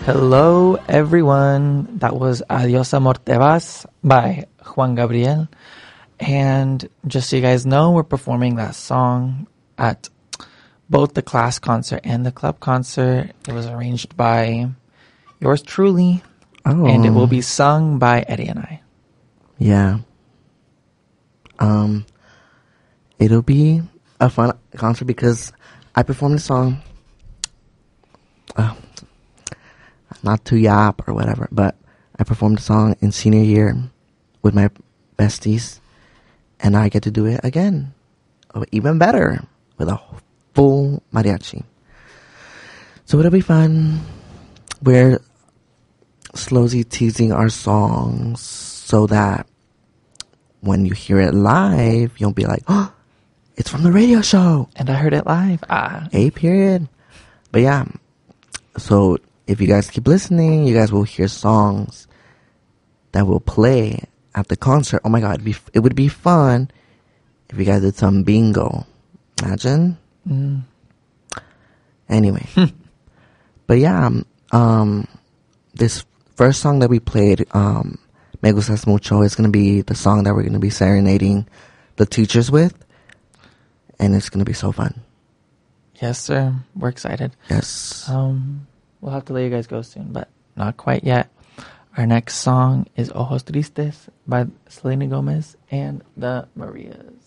Hello, everyone. That was Adios Amor Te Vas by Juan Gabriel. And just so you guys know, we're performing that song at both the class concert and the club concert. It was arranged by yours truly. Oh. And it will be sung by Eddie and I. Yeah. It'll be a fun concert because I performed the song. Not to yap or whatever, but I performed the song in senior year with my besties, and I get to do it again, even better, with a full mariachi. So it'll be fun. We're slowly teasing our songs so that when you hear it live, you'll be like, oh, it's from the radio show. And I heard it live. A period. But yeah, so if you guys keep listening, you guys will hear songs that will play at the concert. Oh my God, it would be fun if you guys did some bingo. Imagine. Anyway. But yeah, this first song that we played, Me Gustas Mucho, is going to be the song that we're going to be serenading the teachers with. And it's going to be so fun. Yes, sir. We're excited. Yes. We'll have to let you guys go soon, but not quite yet. Our next song is Ojos Tristes by Selena Gomez and the Marias.